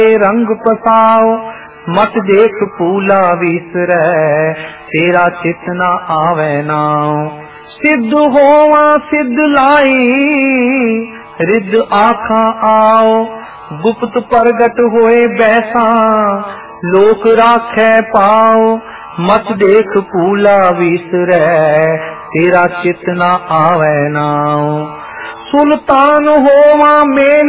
रंग पसाओ मत देख पूला विसरै, तेरा चित न आवे नाओ। सिद्ध होवा सिद्ध लाई, रिद्ध आखा आओ। गुप्त प्रगट होए बैसा, लोक राखै पाओ। मत देख पूला विसरै, तेरा चित न आवे नाओ। सुल्तान होवा मेल